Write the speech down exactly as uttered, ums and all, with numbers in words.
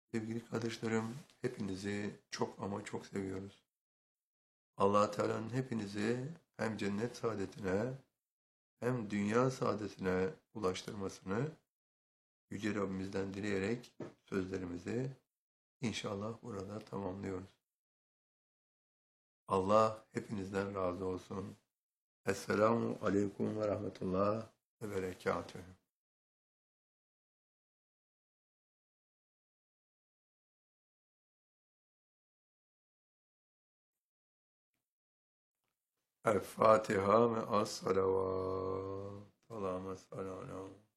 Sevgili kardeşlerim, hepinizi çok ama çok seviyoruz. Allah Teala'nın hepinizi hem cennet saadetine hem dünya saadetine ulaştırmasını Yüce Rabbimizden dileyerek sözlerimizi inşallah burada tamamlıyoruz. Allah hepinizden razı olsun. Esselamu Aleyküm ve Rahmetullah ve Berekatühü. El Fatiha ve as salavat. Allahümme salli ala